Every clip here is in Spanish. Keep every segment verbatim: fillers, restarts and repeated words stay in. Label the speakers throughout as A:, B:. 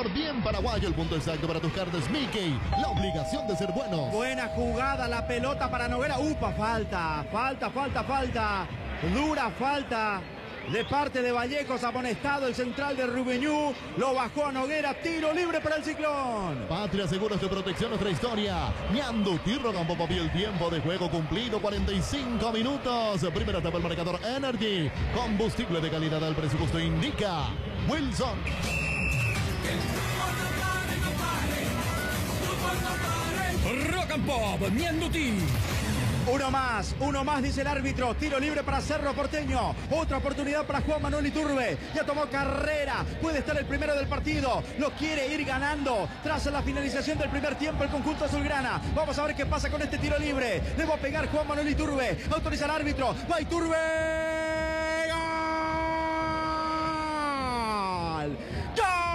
A: marcador bien paraguayo. El punto exacto para tus cartas, Mickey. La obligación de ser buenos.
B: Buena jugada, la pelota para Noguera. Upa, falta, falta, falta, falta. Dura falta de parte de Vallejos, amonestado el central de Rubiñú. Lo bajó a Noguera, tiro libre para el Ciclón.
A: Patria Seguros de Protección, nuestra historia. Ñanduti Campo Papi, el tiempo de juego cumplido, cuarenta y cinco minutos. Primera etapa el marcador Energy. Combustible de calidad, el presupuesto indica Wilson.
C: Rock and Pop, Ñanduti.
B: Uno más, uno más, dice el árbitro. Tiro libre para Cerro Porteño. Otra oportunidad para Juan Manuel Iturbe. Ya tomó carrera. Puede estar el primero del partido. Lo quiere ir ganando. Tras la finalización del primer tiempo, el conjunto azulgrana. Vamos a ver qué pasa con este tiro libre. Le va a pegar Juan Manuel Iturbe. Autoriza el árbitro. Va Iturbe. ¡Gol! ¡Gol!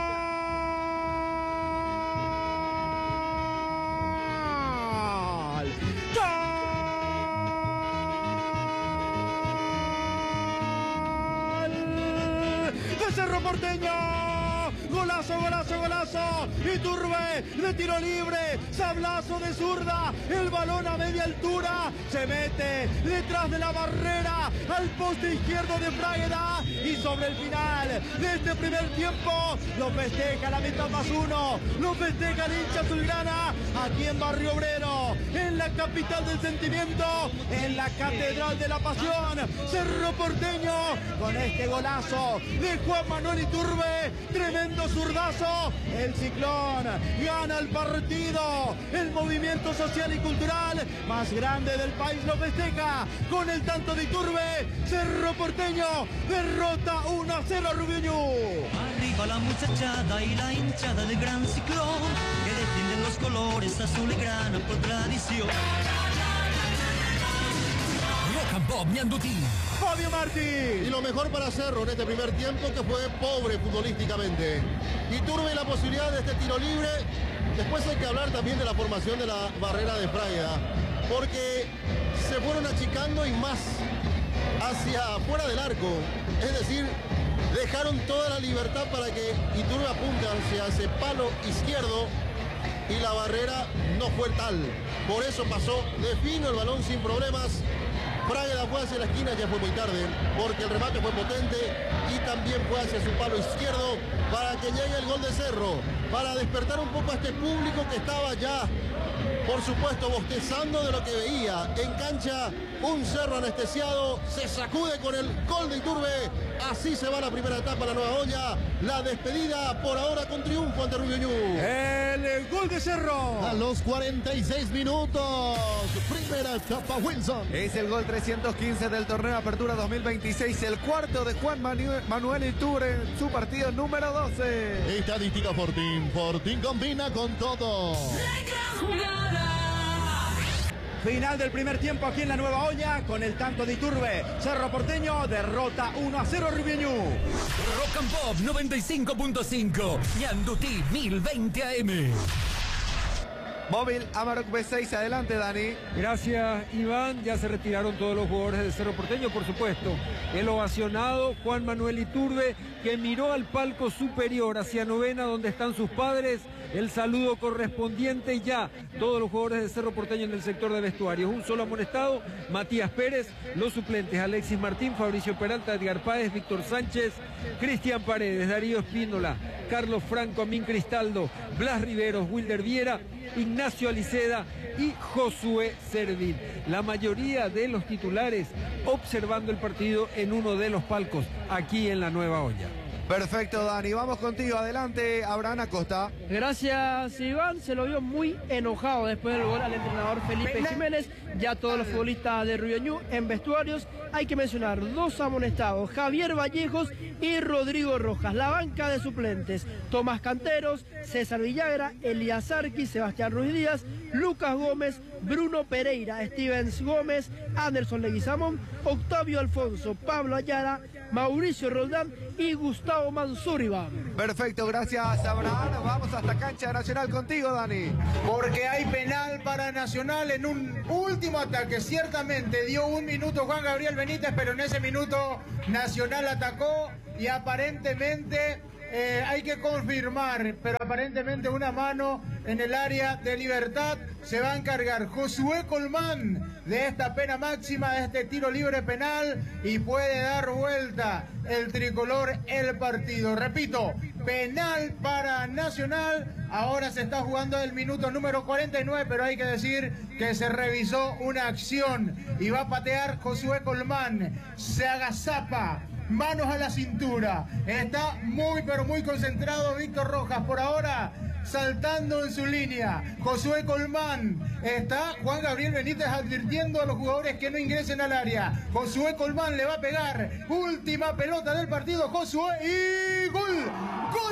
B: Cerro Porteño, golazo, golazo, golazo. Iturbe de tiro libre, sablazo de zurda, el balón a media altura, se mete detrás de la barrera al poste izquierdo de Fragueda y sobre el final de este primer tiempo lo festeja la mitad más uno, lo festeja el hincha azulgrana aquí en Barrio Obrero, en la capital del sentimiento, en la catedral de la pasión. Cerro Porteño con este golazo de Juan Manuel Iturbe, tremendo zurdazo, el Ciclón gana el partido, el movimiento social y cultural más grande del país lo festeja con el tanto de Iturbe. Cerro Porteño derrota uno a cero a Rubiñú.
D: Arriba la muchachada y la hinchada del gran Ciclón, que defienden los colores azul y grana por tradición.
C: Rock and Pop, Ñanduti.
B: Fabio Martí.
A: Y lo mejor para Cerro en este primer tiempo, que fue pobre futbolísticamente. Iturbe la posibilidad de este tiro libre. Después hay que hablar también de la formación de la barrera de Fragueda, porque se fueron achicando y más hacia afuera del arco. Es decir, dejaron toda la libertad para que Iturbe apunte hacia ese palo izquierdo y la barrera no fue tal. Por eso pasó de fino el balón sin problemas. Fragueda fue hacia la esquina, ya fue muy tarde, porque el remate fue potente y también fue hacia su palo izquierdo para que llegue el gol de Cerro, para despertar un poco a este público que estaba ya, por supuesto, bostezando de lo que veía. En cancha, un Cerro anestesiado, se sacude con el gol de Iturbe. Así se va la primera etapa, la nueva olla. La despedida por ahora con triunfo ante Rubiñú.
B: El gol de Cerro.
A: A los cuarenta y seis minutos. Primera etapa, Wilson.
E: Es el gol trescientos quince del torneo Apertura dos mil veintiséis. El cuarto de Juan Manuel, Manuel Iturbe en su partido número doce.
A: Estadística Fortín. Fortín combina con todo.
B: Final del primer tiempo aquí en la nueva olla con el tanto de Iturbe. Cerro Porteño derrota uno a cero a Rubiñú.
C: Rock and Pop noventa y cinco punto cinco. Ñanduti mil veinte A M.
E: Móvil Amarok B seis, adelante Dani.
F: Gracias Iván, ya se retiraron todos los jugadores de Cerro Porteño, por supuesto. El ovacionado Juan Manuel Iturbe, que miró al palco superior hacia novena donde están sus padres. El saludo correspondiente ya. Todos los jugadores de Cerro Porteño en el sector de vestuarios. Un solo amonestado, Matías Pérez. Los suplentes, Alexis Martín, Fabricio Peralta, Edgar Páez, Víctor Sánchez, Cristian Paredes, Darío Espínola, Carlos Franco, Amín Cristaldo, Blas Riveros, Wilder Viera, Ignacio Aliceda y Josué Servín. La mayoría de los titulares observando el partido en uno de los palcos aquí en la nueva olla.
E: Perfecto, Dani. Vamos contigo. Adelante, Abraham Acosta.
G: Gracias, Iván. Se lo vio muy enojado después del gol al entrenador Felipe Jiménez. Ya todos los futbolistas de Rubiñú en vestuarios. Hay que mencionar dos amonestados, Javier Vallejos y Rodrigo Rojas. La banca de suplentes, Tomás Canteros, César Villagra, Elías Arqui, Sebastián Ruiz Díaz, Lucas Gómez, Bruno Pereira, Stevens Gómez, Anderson Leguizamón, Octavio Alfonso, Pablo Ayala, Mauricio Roldán y Gustavo Mansur, Iván.
E: Perfecto, gracias Abraham. Vamos hasta cancha Nacional contigo, Dani.
H: Porque hay penal para Nacional en un último ataque. Ciertamente dio un minuto Juan Gabriel Benítez, pero en ese minuto Nacional atacó y aparentemente eh, hay que confirmar, pero aparentemente una mano en el área de Libertad. Se va a encargar Josué Colmán de esta pena máxima, de este tiro libre penal, y puede dar vuelta el tricolor el partido. Repito, penal para Nacional. Ahora se está jugando el minuto número cuarenta y nueve, pero hay que decir que se revisó una acción y va a patear Josué Colmán. Se agazapa, manos a la cintura. Está muy pero muy concentrado Víctor Rojas. Por ahora saltando en su línea Josué Colmán. Está Juan Gabriel Benítez advirtiendo a los jugadores que no ingresen al área. Josué Colmán le va a pegar. Última pelota del partido, Josué, y gol. ¡Gol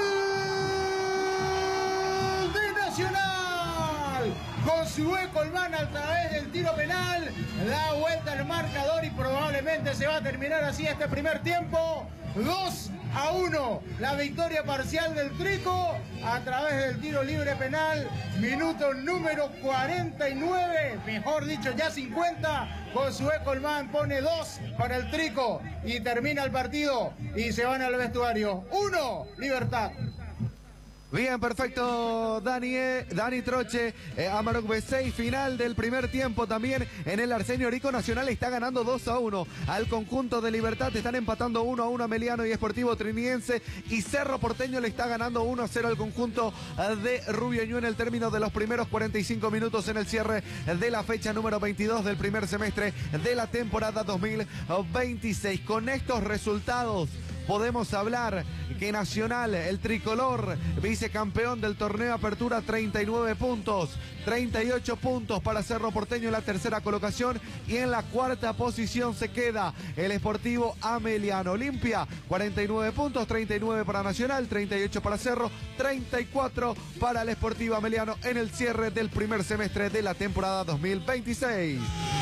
H: de Nacional! Josué Colmán a través del tiro penal da vuelta al marcador y probablemente se va a terminar así este primer tiempo. dos a uno, la victoria parcial del Trico a través del tiro libre penal, minuto número cuarenta y nueve, mejor dicho ya cincuenta, Josué Colmán pone dos para el Trico y termina el partido y se van al vestuario. uno, Libertad.
E: Bien, perfecto, Dani, eh, Dani Troche, eh, Amarok B seis, final del primer tiempo también en el Arsenio Rico. Nacional está ganando dos a uno al conjunto de Libertad, están empatando uno a uno a Meliano y Sportivo Trinidense, y Cerro Porteño le está ganando uno a cero al conjunto de Rubio Ñu en el término de los primeros cuarenta y cinco minutos en el cierre de la fecha número veintidós del primer semestre de la temporada dos mil veintiséis. Con estos resultados podemos hablar que Nacional, el tricolor, vicecampeón del torneo Apertura, treinta y nueve puntos, treinta y ocho puntos para Cerro Porteño en la tercera colocación, y en la cuarta posición se queda el Sportivo Ameliano. Olimpia, cuarenta y nueve puntos, treinta y nueve para Nacional, treinta y ocho para Cerro, treinta y cuatro para el Sportivo Ameliano en el cierre del primer semestre de la temporada dos mil veintiséis.